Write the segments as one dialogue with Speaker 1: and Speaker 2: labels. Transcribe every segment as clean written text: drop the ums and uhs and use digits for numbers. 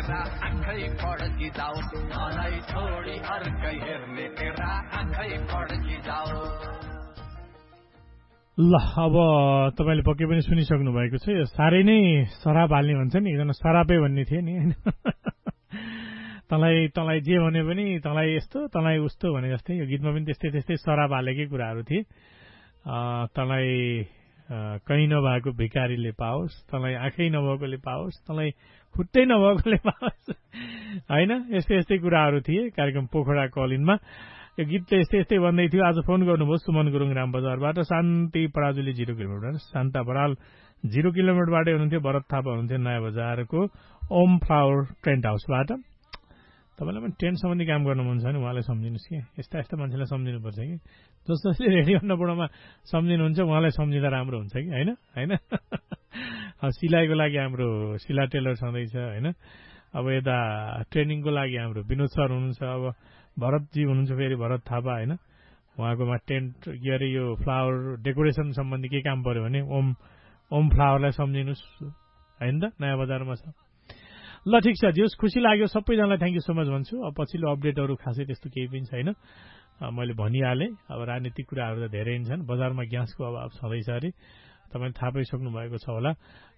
Speaker 1: तेरा आँखै पड्की जाऊ मलाई छोडी अर्कै हेर्ने तेरा आँखै पड्की जाऊ।
Speaker 2: ल अब तपाईले पक्कै पनि सुनिसक्नु भएको छ। यो साह्रै नै सराप हाल्ने भन्छ नि, एकजना सरापै भन्ने थियो नि हैन। तँलाई जे भने पनि तँलाई यस्तो तँलाई उस्तो भने जस्तै यो गीतमा पनि त्यस्तै सराप हालेकै कुराहरू थिए। तँलाई कहीँ नभएको भिखारीले पाओस्, तँलाई आँखै नभएकोले पाओस्, तँलाई खुट्टै नभएकोले पाओस् हैन, यस्तै कुराहरू थिए कार्यक्रम पोखरा कलिनमा। यो गीत चाहिँ यस्तै भन्दै थियो। आज फोन गर्नुभयो सुमन गुरुङ राम बजारबाट, शान्ति पराजुली 0 किलोमिटर, शान्ता बराल 0 किलोमिटरबाटै हुनुहुन्थ्यो, भरत थापा हुनुहुन्थ्यो नयाँ बजारको ओम फ्लावर टेन्ट हाउसबाट। तपाईँलाई पनि टेन्ट सम्बन्धी काम गर्नु मन छ भने उहाँलाई सम्झिनुहोस् कि, यस्ता मान्छेलाई सम्झिनुपर्छ कि, जसले रेडियो अन्नपूर्णमा सम्झिनुहुन्छ उहाँलाई सम्झिँदा राम्रो हुन्छ कि होइन। सिलाइको लागि हाम्रो सिला टेलर छँदैछ होइन। अब यता ट्रेनिङको लागि हाम्रो विनोद सर हुनुहुन्छ, अब भरतजी हुनुहुन्छ फेरि भरत थापा होइन। उहाँकोमा टेन्ट के अरे यो फ्लावर डेकोरेसन सम्बन्धी के काम पर्यो भने ओम फ्लावरलाई सम्झिनुहोस् होइन त, नयाँ बजारमा छ। ल ठिक छ जियोस्, खुसी लाग्यो, सबैजनालाई थ्याङ्क यू सो मच भन्छु। अब पछिल्लो अपडेटहरू खासै त्यस्तो केही पनि छैन, मैले भनिहालेँ। अब राजनीतिक कुराहरू त धेरै नै छन्, बजारमा ग्यासको अभाव छँदैछ अरे, तपाईँले थाहा पाइसक्नु भएको छ होला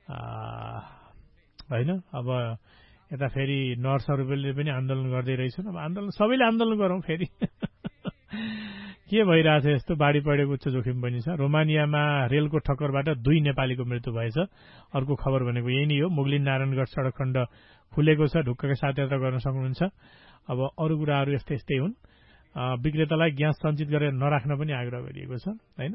Speaker 2: होइन। अब यता फेरि नर्सहरूले पनि आन्दोलन गर्दै रहेछन्। अब आन्दोलन सबैले आन्दोलन गरौँ फेरि के भइरहेछ यस्तो, बाढी पहिरोको उच्च जोखिम पनि छ। रोमानियामा रेलको ठक्करबाट 2 नेपालीको मृत्यु भएछ। अर्को खबर भनेको यही नै हो, मुगलिन नारायणगढ सडक खण्ड खुलेको छ, ढुक्ककै साथ यात्रा गर्न सक्नुहुन्छ। अब अरू कुराहरू यस्तै हुन्। विक्रेतालाई ग्यास सञ्चित गरेर नराख्न पनि आग्रह गरिएको छ होइन।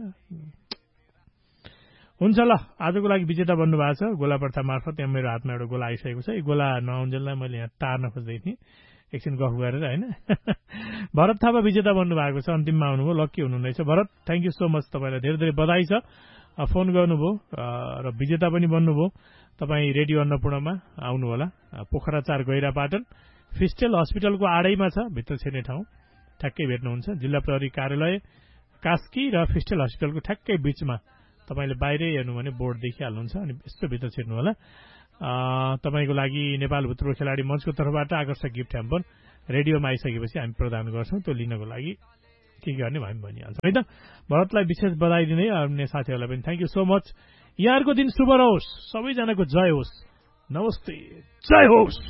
Speaker 2: हुन्छ ल, आजको लागि विजेता बन्नुभएको छ गोला प्रथा मार्फत। यहाँ मेरो हातमा एउटा गोला आइसकेको छ। यो गोला नआउन्जेललाई मैले यहाँ टार्न खोज्दै थिएँ, एकछिन गफ गरेर होइन। भरत थापा विजेता बन्नुभएको छ, अन्तिममा आउनुभयो, lucky हुनुहुँदैछ। Bharat thank you so much, तपाईँलाई धेरै बधाई छ, फोन गर्नुभयो र विजेता पनि बन्नुभयो। तपाईँ रेडियो अन्नपूर्णमा आउनु होला, पोखरा 4 गैरा पाटन फिस्टेल हस्पिटलको आडैमा छ, भित्र छिर्ने ठाउँ ठ्याक्कै भेट्नुहुन्छ। जिल्ला प्रहरी कार्यालय कास्की र फिस्टेल हस्पिटलको ठ्याक्कै बिचमा तपाईँले बाहिरै हेर्नु भने बोर्ड देखिहाल्नुहुन्छ, अनि यस्तो भित्र छिर्नु होला। तपाईँको लागि नेपाल भूतपूर्व खेलाडी मञ्चको तर्फबाट आकर्षक गिफ्ट ह्याम्पर रेडियोमा आइसकेपछि हामी प्रदान गर्छौँ। त्यो लिनको लागि के गर्ने हामी भनिहाल्छौँ है त। भरतलाई विशेष बधाई दिँदै अन्य साथीहरूलाई पनि थ्याङ्क यू सो मच। यहाँहरूको दिन शुभ रहोस्, सबैजनाको जय होस्, नमस्ते, जय होस्।